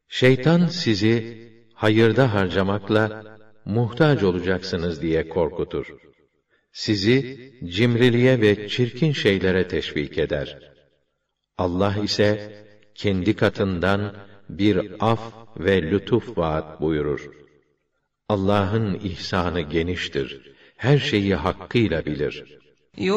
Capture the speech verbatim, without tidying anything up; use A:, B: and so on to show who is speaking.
A: Şeytan sizi hayırda harcamakla muhtaç olacaksınız diye korkutur. Sizi cimriliğe ve çirkin şeylere teşvik eder. Allah ise kendi katından bir af ve lütuf vaat buyurur. Allah'ın ihsanı geniştir. Her şeyi hakkıyla bilir.